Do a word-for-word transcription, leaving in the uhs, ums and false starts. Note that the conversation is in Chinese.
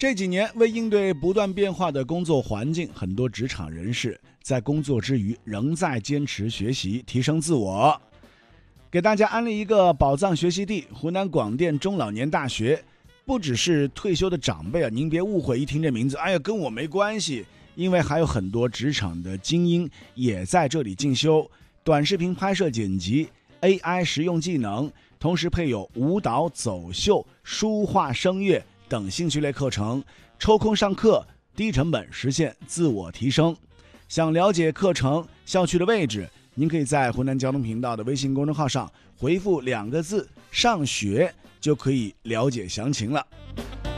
这几年，为应对不断变化的工作环境，很多职场人士在工作之余仍在坚持学习，提升自我。给大家安利一个宝藏学习地——湖南广电中老年大学。不只是退休的长辈啊，您别误会，一听这名字，哎呀，跟我没关系。因为还有很多职场的精英也在这里进修，短视频拍摄剪辑、A I 实用技能，同时配有舞蹈、走秀、书画、声乐等兴趣类课程，抽空上课，低成本实现自我提升。想了解课程、校区的位置，您可以在湖南交通频道的微信公众号上回复两个字“上学”，就可以了解详情了。